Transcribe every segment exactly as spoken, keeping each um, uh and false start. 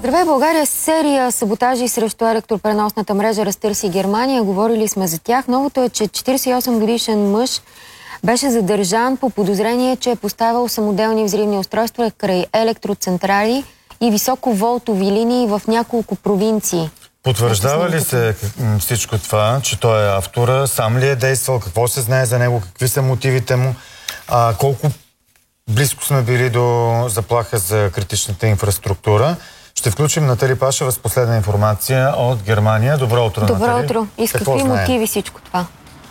Здравей, България! Серия саботажи срещу електропреносната мрежа разтърси Германия. Говорили сме за тях. Новото е, че четиридесет и осем годишен мъж беше задържан по подозрение, че е поставил самоделни взривни устройства край електроцентрали и високоволтови линии в няколко провинции. Потвърждава ли се всичко това, че той е автора? Сам ли е действал? Какво се знае за него? Какви са мотивите му? А, колко близко сме били до заплаха за критичната инфраструктура? Ще включим Натали Пашева с последна информация от Германия. Добро утро, Натали. Добро утро. И с какви мотиви всичко това?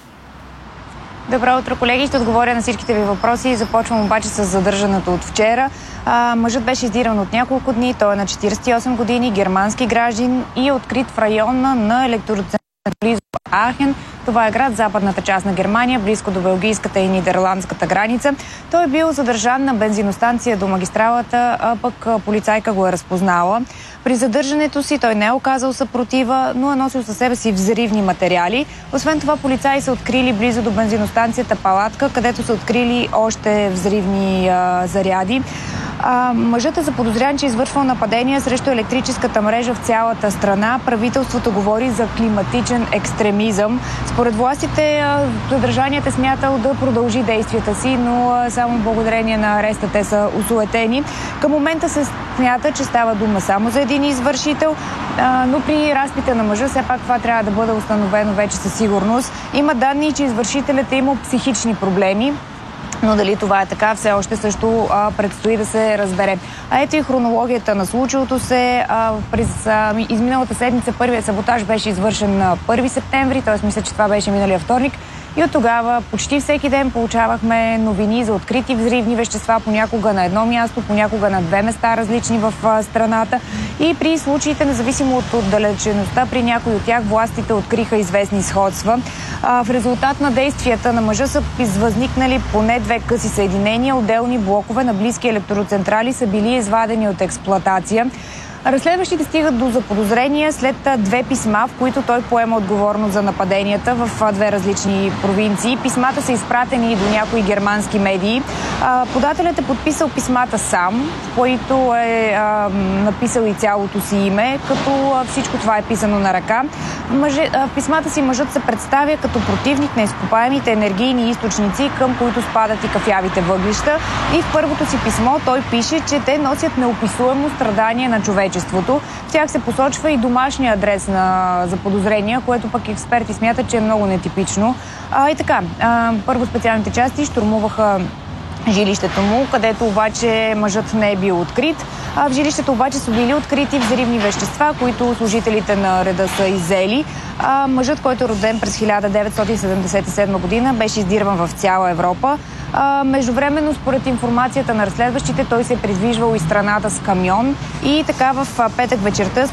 Добро утро, колеги. Ще отговоря на всичките ви въпроси. Започвам обаче с задържането от вчера. А, мъжът беше издиран от няколко дни. Той е на четиридесет и осем години, германски гражданин и е открит в района на електроцентрала близо Ахен. Това е град в западната част на Германия, близко до белгийската и нидерландската граница. Той е бил задържан на бензиностанция до магистралата, а пък полицайка го е разпознала. При задържането си той не е оказал съпротива, но е носил със себе си взривни материали. Освен това, полицаи са открили близо до бензиностанцията палатка, където са открили още взривни а, заряди. А, мъжът е заподозрян, че е извършвал нападения срещу електрическата мрежа в цялата страна. Правителството говори за климатичен екстремизъм. Според властите, задържаният е смятал да продължи действията си, но само благодарение на ареста те са осуетени. Към момента се смята, че става дума само за един извършител, но при разпита на мъжа все пак това трябва да бъде установено вече със сигурност. Има данни, че извършителят е имал психични проблеми, но дали това е така, все още също а, предстои да се разбере. А ето и хронологията на случилото се. А, през а, изминалата седмица първият саботаж беше извършен на първи септември, т.е. мисля, че това беше миналия вторник. И от тогава почти всеки ден получавахме новини за открити взривни вещества, понякога на едно място, понякога на две места различни в а, страната. И при случаите, независимо от отдалечеността, при някои от тях властите откриха известни сходства. А, в резултат на действията на мъжа са възникнали поне две къси съединения. Отделни блокове на близки електроцентрали са били извадени от експлоатация. Разследващите стигат до заподозрения след две писма, в които той поема отговорност за нападенията в две различни провинции. Писмата са изпратени до някои германски медии. Подателят е подписал писмата сам, в които е а, написал и цялото си име, като всичко това е писано на ръка. Мъже, а, писмата си мъжът се представя като противник на изкопаемите енергийни източници, към които спадат и кафявите въглища. И в първото си писмо той пише, че те носят неописуемо страдание на човечеството. В тях се посочва и домашния адрес на заподозрения, което пък експерти смятат, че е много нетипично. А, и така, а, първо специалните части щурмуваха жилището му, където обаче мъжът не е бил открит. А в жилището обаче са били открити взривни вещества, които служителите на реда са иззели. А мъжът, който е роден през хиляда деветстотин седемдесет и седма година, беше издирван в цяла Европа. А, междувременно, според информацията на разследващите, той се е придвижвал из страната с камион и така в петък вечерта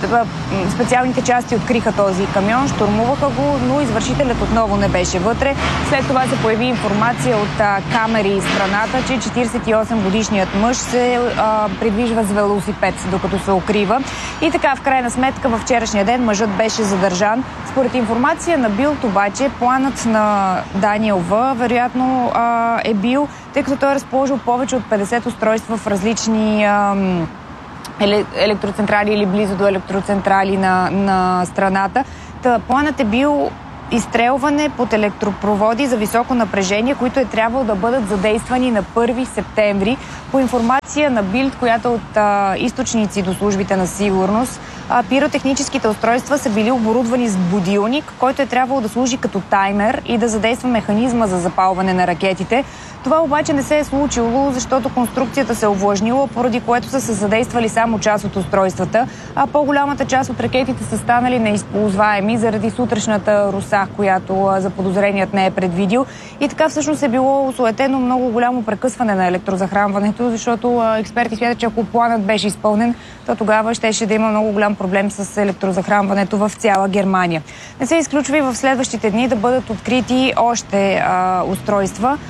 специалните части откриха този камион, щурмуваха го, но извършителят отново не беше вътре. След това се появи информация от а, камери из страната, че четиридесет и осем годишният мъж се а, придвижва с велосипед, докато се укрива. И така, в крайна сметка, във вчерашния ден мъжът беше задържан. Според информация на Билд обаче, планът на Даниел В. вероятно а, е бил, тъй като той е разположил повече от петдесет устройства в различни ам, електроцентрали или близо до електроцентрали на, на страната. Та, планът е бил изстрелване под електропроводи за високо напрежение, които е трябвало да бъдат задействани на първи септември. По информация на Билд, която е от а, източници до службите на сигурност, а, пиротехническите устройства са били оборудвани с будилник, който е трябвало да служи като таймер и да задейства механизма за запалване на ракетите. Това обаче не се е случило, защото конструкцията се е овлажнила, поради което са се задействали само част от устройствата, а по-голямата част от ракетите са станали неизползваеми заради сутрешната роса, която заподозреният не е предвидил. И така всъщност е било осуетено много голямо прекъсване на електрозахранването, защото експерти смятат, че ако планът беше изпълнен, то тогава щеше да има много голям проблем с електрозахранването в цяла Германия. Не се изключва и в следващите дни да бъдат открити още а, устройства.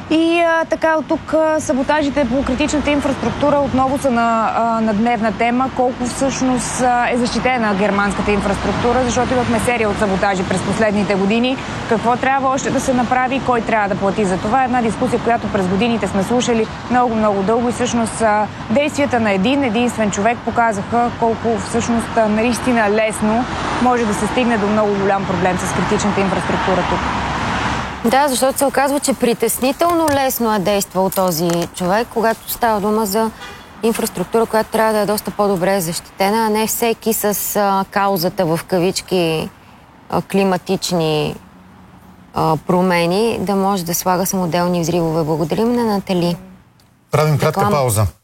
И а, така от тук а, саботажите по критичната инфраструктура отново са на, а, на дневна тема. Колко всъщност а, е защитена германската инфраструктура, защото имахме серия от саботажи през последните години. Какво трябва още да се направи, кой трябва да плати за това? Една дискусия, която през годините сме слушали много-много дълго и всъщност а, действията на един единствен човек показаха колко всъщност а, наистина лесно може да се стигне до много голям проблем с критичната инфраструктура тук. Да, защото се оказва, че притеснително лесно е действал този човек, когато става дума за инфраструктура, която трябва да е доста по-добре защитена, а не всеки с а, каузата в кавички а, климатични а, промени да може да слага самоделни взривове. Благодарим на Натали. Правим кратка Реклама. пауза.